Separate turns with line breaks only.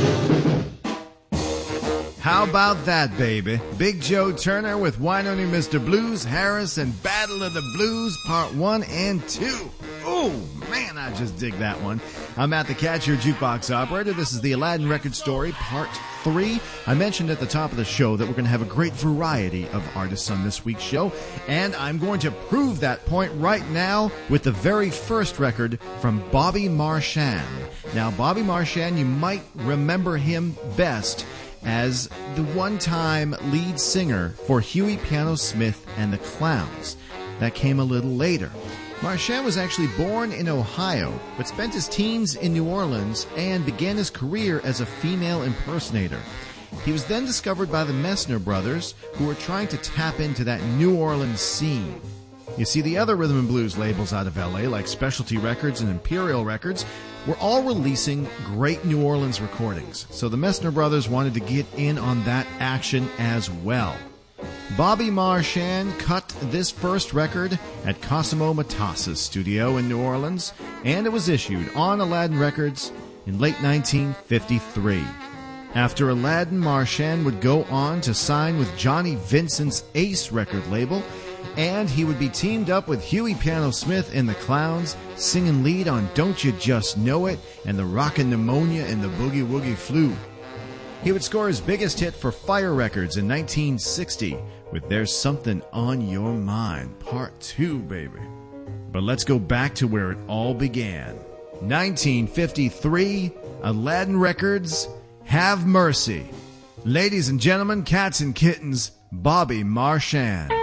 How about that, baby? Big Joe Turner with Wynonie Mr. Blues, Harris, and Battle of the Blues, Part 1 and 2. Oh, man, I just dig that one. I'm Matt the Cat, your jukebox operator. This is the Aladdin Record Story, Part 3. I mentioned at the top of the show that we're going to have a great variety of artists on this week's show, and I'm going to prove that point right now with the very first record from Bobby Marchand. Now, Bobby Marchand, you might remember him best as the one-time lead singer for Huey Piano Smith and the Clowns. That came a little later. Marchand was actually born in Ohio, but spent his teens in New Orleans and began his career as a female impersonator. He was then discovered by the Messner brothers, who were trying to tap into that New Orleans scene. You see, the other rhythm and blues labels out of LA, like Specialty Records and Imperial Records, were all releasing great New Orleans recordings, so the Messner brothers wanted to get in on that action as well. Bobby Marchand cut this first record at Cosimo Matassa's studio in New Orleans, and it was issued on Aladdin Records in late 1953. After Aladdin, Marchand would go on to sign with Johnny Vincent's Ace record label, and he would be teamed up with Huey Piano Smith and the Clowns, singing lead on Don't You Just Know It and the Rockin' Pneumonia and the Boogie Woogie Flu. He would score his biggest hit for Fire Records in 1960 with There's Something on Your Mind, Part 2, baby. But let's go back to where it all began. 1953, Aladdin Records, Have Mercy. Ladies and gentlemen, cats and kittens, Bobby Marchand.